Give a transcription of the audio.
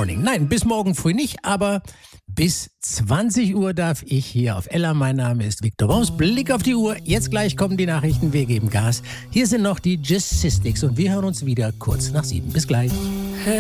Morning. Nein, bis morgen früh nicht, aber bis 20 Uhr darf ich hier auf Ella. Mein Name ist Victor Baums. Blick auf die Uhr. Jetzt gleich kommen die Nachrichten. Wir geben Gas. Hier sind noch die Jazzisticks und wir hören uns wieder kurz nach 7. Bis gleich.